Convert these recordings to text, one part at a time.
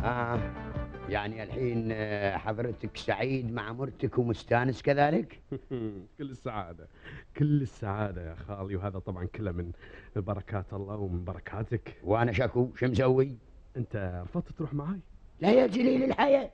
آه يعني الحين حضرتك سعيد مع مرتك ومستانس كذلك؟ كل السعادة، كل السعادة يا خالي، وهذا طبعا كله من بركات الله ومن بركاتك. وأنا شو مسوي؟ أنت رفضت تروح معاي؟ لا يا جليل الحياة،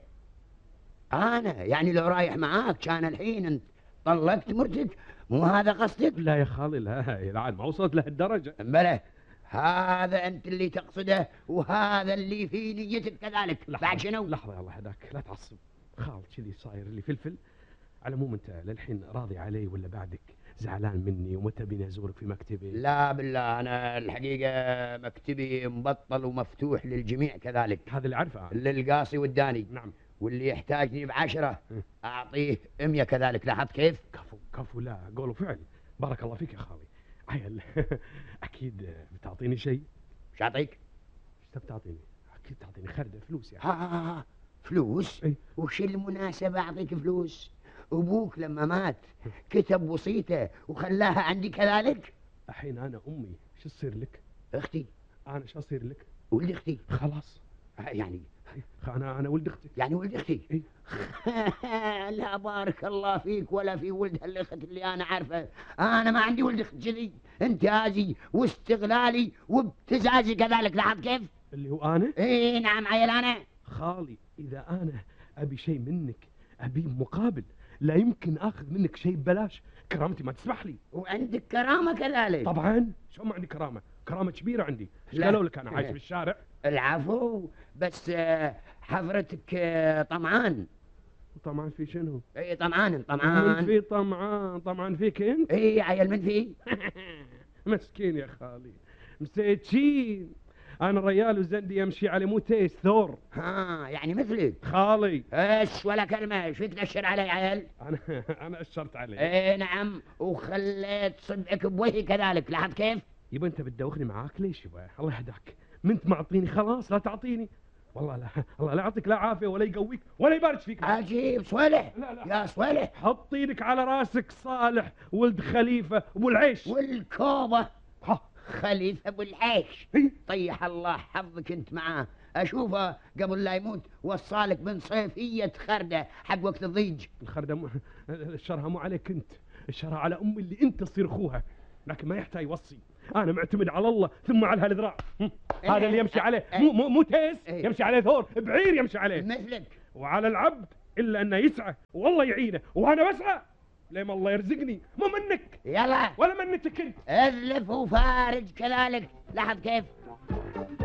أنا يعني لو رايح معاك كان الحين أنت طلقت مرتك، مو هذا قصدك؟ لا يا خالي، لا الآن ما وصلت لهالدرجة. بلى، هذا أنت اللي تقصده وهذا اللي في نيتك كذلك. بعد شنو؟ لحظة الله هداك، لا تعصب خال، كذي صاير لي فلفل. على العموم أنت للحين راضي علي ولا بعدك زعلان مني ومتى بيني أزورك في مكتبي؟ لا بالله، أنا الحقيقة مكتبي مبطل ومفتوح للجميع كذلك. هذا اللي أعرفه. للقاصي والداني. نعم. واللي يحتاجني ب10 أعطيه 100 كذلك. لاحظت كيف؟ كفو لا قول فعل. بارك الله فيك يا خالي. عيل أكيد بتعطيني شيء. ايش أعطيك؟ ايش تبي تعطيني؟ أكيد تعطيني خردة فلوس يعني. ها فلوس؟ أي. وش المناسبة أعطيك فلوس؟ أبوك لما مات كتب وصيته وخلاها عندي كذلك. الحين أنا أمي شو تصير لك؟ أختي. أنا شو أصير لك؟ ولد أختي. خلاص. يعني أنا ولد أختك. يعني ولد أختي. إيه؟ لا بارك الله فيك ولا في ولد هالأخت اللي أنا عارفه. أنا ما عندي ولد أخت كذي. انتهازي واستغلالي وابتزازي كذلك. لاحظ كيف؟ اللي هو أنا؟ إيه نعم عيل أنا. خالي إذا أنا أبي شيء منك أبي مقابل، لا يمكن أخذ منك شيء ببلاش، كرامتي ما تسمح لي. وعندك كرامة كذلك؟ طبعا، شو ما عندي كرامة؟ كرامة كبيرة عندي. ايش قالوا لك أنا عايش بالشارع؟ العفو، بس حضرتك طمعان. طمعان في شنو؟ اي طمعان من في طمعان فيك انت؟ اي عيل من في. مسكين يا خالي، مسيتشين. انا ريال وزندي يمشي على مو تيس ثور. يعني مثلك خالي. ايش ولا كلمه. ايش تنشر علي عيل؟ انا اشرت عليه. اي نعم، وخليت صدعك بوجهي كذلك. لاحظ كيف؟ يبا انت بتدوخني معاك ليش يبا؟ الله يهداك، منت معطيني خلاص لا تعطيني. والله لا، الله لا يعطيك لا عافيه ولا يقويك ولا يبارك فيك. عجيب صالح. لا. يا صالح، حط ايدك على راسك. صالح ولد خليفه ابو العيش والكوبه. خليفه ابو العيش. طيح الله حظك انت معاه. اشوفه قبل لا يموت وصالك من صيفيه خرده حق وقت الضيج. الخرده الشرها مو عليك انت، الشرها على امي اللي انت تصير اخوها، لكن ما يحتاج يوصي. انا معتمد على الله ثم على هالذراع. هذا اللي يمشي عليه مو تيس. يمشي عليه ثور بعير يمشي عليه مثلك. وعلى العبد الا انه يسعى والله يعينه، وانا بسعى لما الله يرزقني، مو منك يلا ولا منتك انت. اذلف وفارج كذلك. لاحظ كيف؟